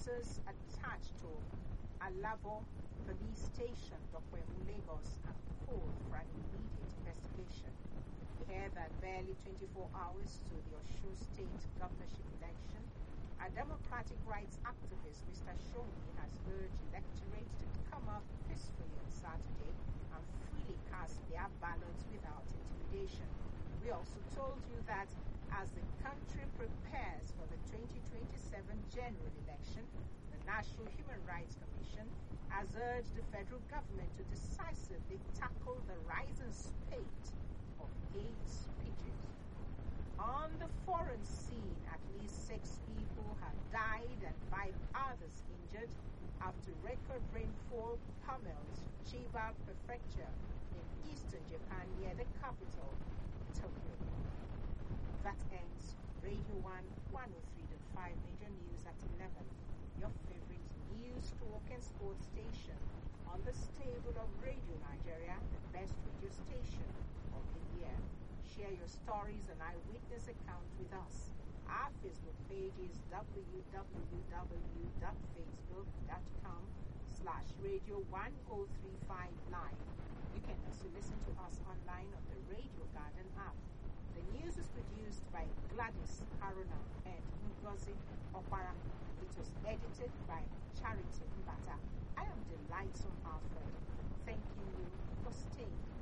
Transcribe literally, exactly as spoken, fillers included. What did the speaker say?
officers attached to Alabo Police Station, Dokwemu, Lagos, are called for an immediate investigation. We hear that barely twenty-four hours to the Osun State governorship election, a democratic rights activist, Mister Shomi, has urged electorate to come out peacefully on Saturday and freely cast their ballots without intimidation. We also told you that as the country prepares for the twenty twenty-seven general election, the National Human Rights Commission has urged the federal government to decisively tackle the rising spate of hate speeches. On the foreign scene, at least six people have died and five others injured after record rainfall pummels Chiba Prefecture in eastern Japan near the capital, Tokyo. That ends Radio one one oh three point five Major News at eleven. Your favorite news, talk and sports station on the stable of Radio Nigeria, the best radio station of the year. Share your stories and eyewitness account with us. Our Facebook page is w w w dot facebook dot com slash radio one oh three five live. You can also listen to us online on the Radio Garden app. The news was produced by Gladys Haruna and Ngozi Okwara. It was edited by Charity Mbata. I am Delightsome Alfred, thanking you for staying